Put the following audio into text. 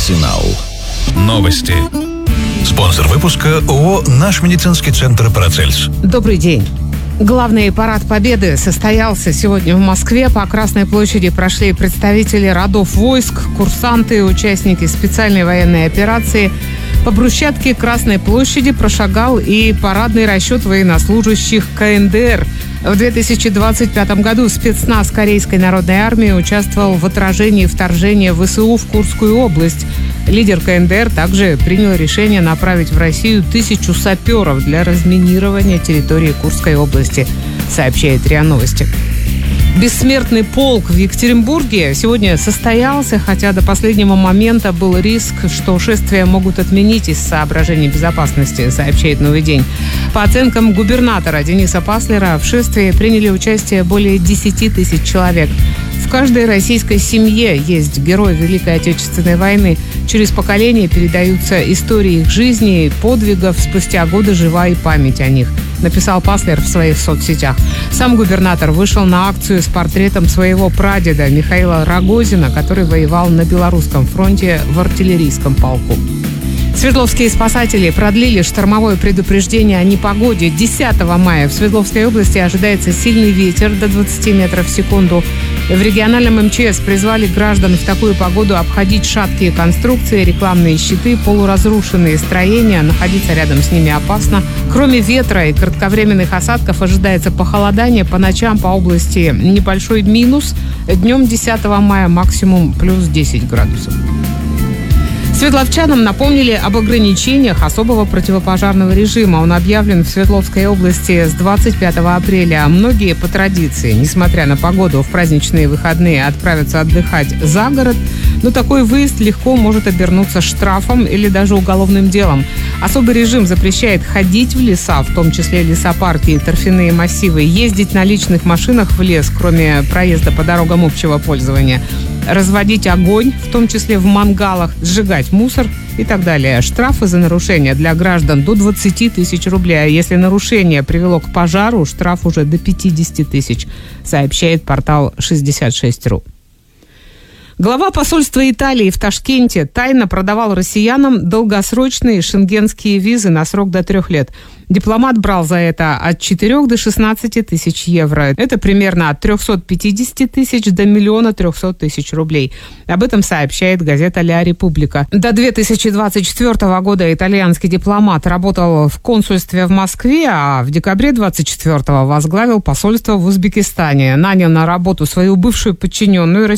Арсенал. Новости. Спонсор выпуска ООО «Наш медицинский центр Парацельс». Добрый день. Главный парад Победы состоялся сегодня в Москве. По Красной площади прошли представители родов войск, курсанты, участники специальной военной операции. По брусчатке Красной площади прошагал и парадный расчет военнослужащих КНДР. В 2025 году спецназ Корейской народной армии участвовал в отражении вторжения ВСУ в Курскую область. Лидер КНДР также принял решение направить в Россию 1000 саперов для разминирования территории Курской области, сообщает РИА Новости. Бессмертный полк в Екатеринбурге сегодня состоялся, хотя до последнего момента был риск, что шествия могут отменить из соображений безопасности, сообщает «Новый день». По оценкам губернатора Дениса Паслера, в шествии приняли участие более 10 тысяч человек. В каждой российской семье есть герой Великой Отечественной войны. Через поколения передаются истории их жизни и подвигов. Спустя годы жива и память о них, написал Паслер в своих соцсетях. Сам губернатор вышел на акцию с портретом своего прадеда Михаила Рогозина, который воевал на Белорусском фронте в артиллерийском полку. Свердловские спасатели продлили штормовое предупреждение о непогоде. 10 мая в Свердловской области ожидается сильный ветер до 20 метров в секунду. В региональном МЧС призвали граждан в такую погоду обходить шаткие конструкции, рекламные щиты, полуразрушенные строения. Находиться рядом с ними опасно. Кроме ветра и кратковременных осадков ожидается похолодание. По ночам по области небольшой минус. Днем 10 мая максимум плюс 10 градусов. Свердловчанам напомнили об ограничениях особого противопожарного режима. Он объявлен в Свердловской области с 25 апреля. Многие по традиции, несмотря на погоду, в праздничные выходные отправятся отдыхать за город. Но такой выезд легко может обернуться штрафом или даже уголовным делом. Особый режим запрещает ходить в леса, в том числе лесопарки и торфяные массивы, ездить на личных машинах в лес, кроме проезда по дорогам общего пользования, разводить огонь, в том числе в мангалах, сжигать мусор и так далее. Штрафы за нарушение для граждан до 20 тысяч рублей. А если нарушение привело к пожару, штраф уже до 50 тысяч, сообщает портал 66.ru. Глава посольства Италии в Ташкенте тайно продавал россиянам долгосрочные шенгенские визы на срок до 3 лет. Дипломат брал за это от 4 до 16 тысяч евро. Это примерно от 350 тысяч до 1 300 000 рублей. Об этом сообщает газета «Ля Република». До 2024 года итальянский дипломат работал в консульстве в Москве, а в декабре 2024 возглавил посольство в Узбекистане. Нанял на работу свою бывшую подчиненную